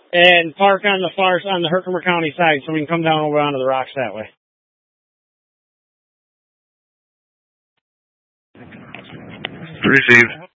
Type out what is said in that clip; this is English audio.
and park on the Herkimer County side so we can come down over onto the rocks that way. Received.